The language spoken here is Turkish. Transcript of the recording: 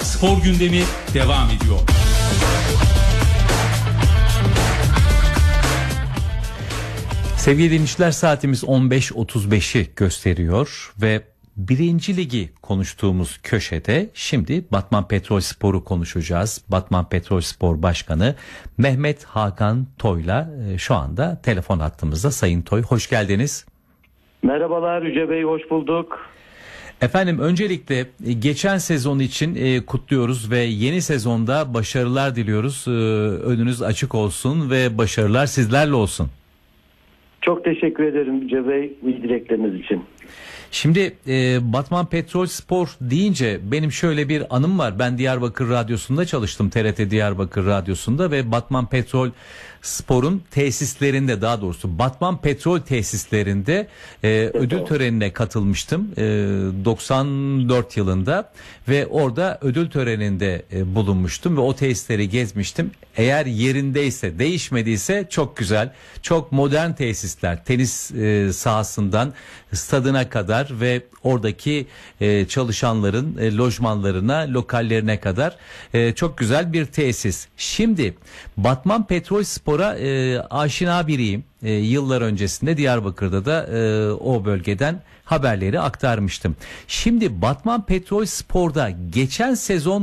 Spor gündemi devam ediyor. Sevgili dinleyiciler, saatimiz 15.35'i gösteriyor ve Birinci Ligi konuştuğumuz köşede şimdi Batman Petrolspor'u konuşacağız. Batman Petrolspor Başkanı Mehmet Hakan Toy'la şu anda telefon hattımızda. Sayın Toy, hoş geldiniz. Merhabalar Yüce Bey, hoş bulduk. Efendim, öncelikle geçen sezon için kutluyoruz ve yeni sezonda başarılar diliyoruz. Önünüz açık olsun ve başarılar sizlerle olsun. Çok teşekkür ederim Yüce Bey bu dilekleriniz için. Şimdi Batman Petrolspor deyince benim şöyle bir anım var. Ben Diyarbakır Radyosu'nda çalıştım, TRT Diyarbakır Radyosu'nda ve Batman Petrolspor'un tesislerinde, daha doğrusu Batman Petrol tesislerinde ödül törenine katılmıştım 94 yılında ve orada ödül töreninde bulunmuştum ve o tesisleri gezmiştim. Eğer yerindeyse, değişmediyse çok güzel, çok modern tesisler, tenis sahasından stadına kadar ve oradaki çalışanların lojmanlarına, lokallerine kadar çok güzel bir tesis. Şimdi Batman Petrolspor'a aşina biriyim. Yıllar öncesinde Diyarbakır'da da o bölgeden haberleri aktarmıştım. Şimdi Batman Petrolspor'da geçen sezon